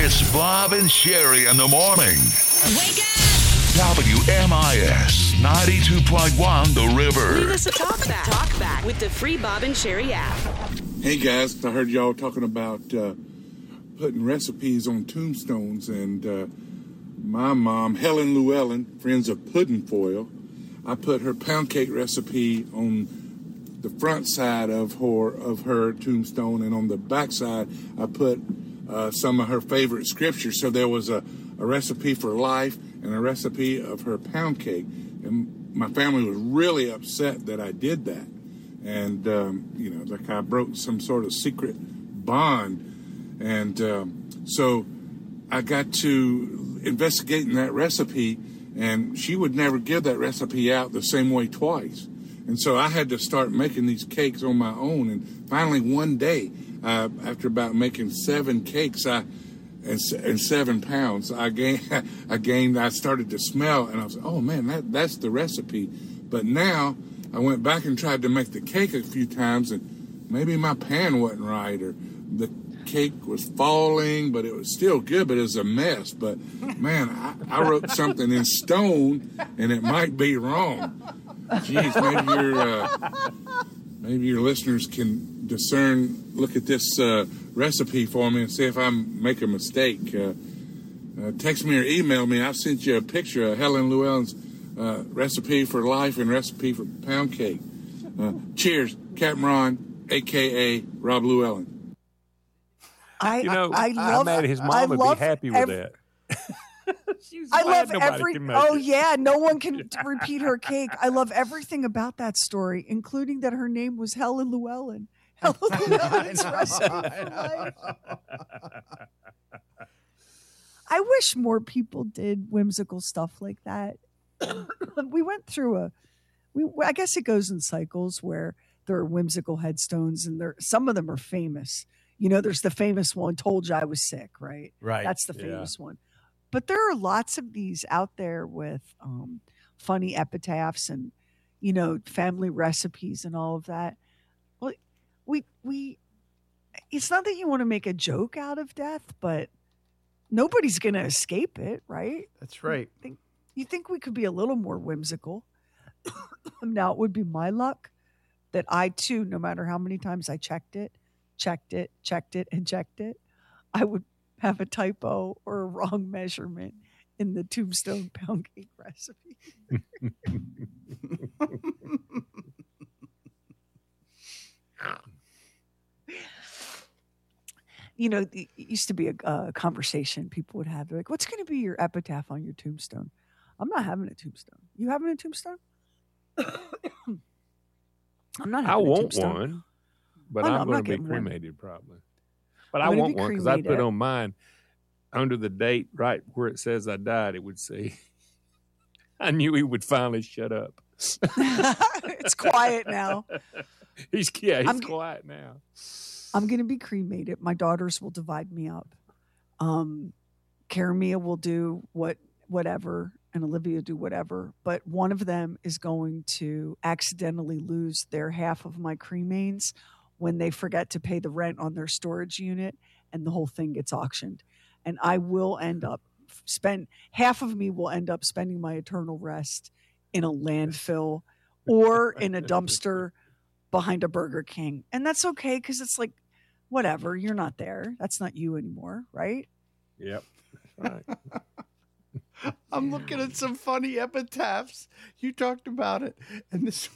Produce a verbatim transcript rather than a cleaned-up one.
It's Bob and Sherry in the morning. Wake up! W M I S ninety-two point one The River. Leave us a talk back. Talk back with the free Bob and Sherry app. Hey guys, I heard y'all talking about uh, putting recipes on tombstones, and uh, my mom, Helen Llewellyn, friends of Puddin' Foil, I put her pound cake recipe on the front side of her of her tombstone, and on the back side I put uh, some of her favorite scriptures. So there was a, a recipe for life and a recipe of her pound cake, and my family was really upset that I did that. And, um, you know, like I broke some sort of secret bond. And um, so I got to investigating that recipe, and she would never give that recipe out the same way twice. And so I had to start making these cakes on my own. And finally, one day, uh, after about making seven cakes, I and, and seven pounds, I gained, I gained, I started to smell, and I was, oh man, that, that's the recipe. But now I went back and tried to make the cake a few times, and maybe my pan wasn't right, or the cake was falling, but it was still good, but it was a mess. But man, I, I wrote something in stone, and it might be wrong. Geez, maybe your uh, maybe your listeners can discern, look at this uh, recipe for me and see if I make a mistake. Uh, uh, text me or email me. I've sent you a picture of Helen Llewellyn's Uh, recipe for life and recipe for pound cake. Uh, cheers, Captain Ron, a k a. Rob Llewellyn. I, You know, I, I love, I imagine his I mom would be love happy with ev- that. She's I glad love nobody every. can make Oh it. yeah, no one can repeat her cake. I love everything about that story, including that her name was Helen Llewellyn. Helen Llewellyn's recipe for life. I wish more people did whimsical stuff like that. We went through a. We I guess it goes in cycles where there are whimsical headstones, and there some of them are famous. You know, there's the famous one, "Told you I was sick," right? Right. That's the Yeah. famous one. But there are lots of these out there with um, funny epitaphs and, you know, family recipes and all of that. Well, we we. It's not that you want to make a joke out of death, but nobody's going to escape it, right? That's right. You think, you think we could be a little more whimsical? Now, it would be my luck that I, too, no matter how many times I checked it, checked it, checked it, and checked it, I would have a typo or a wrong measurement in the tombstone pound cake recipe. You know, it used to be a uh, conversation people would have. They're like, what's going to be your epitaph on your tombstone? I'm not having a tombstone. You having a tombstone? I'm not having I a want tombstone. one, but Oh, no, I'm, I'm going not to be getting one. cremated probably. But I'm I gonna want be one because I put cremated. on mine under the date right where it says I died. It would say, I knew he would finally shut up. It's quiet now. He's yeah, he's I'm- quiet now. I'm going to be cremated. My daughters will divide me up. Um, Karamia will do what whatever, and Olivia will do whatever. But one of them is going to accidentally lose their half of my cremains when they forget to pay the rent on their storage unit, and the whole thing gets auctioned. And I will end up spend half of me will end up spending my eternal rest in a landfill or in a dumpster behind a Burger King. And that's okay because it's like, whatever, you're not there. That's not you anymore, right? Yep. That's right. I'm looking at some funny epitaphs. You talked about it. And this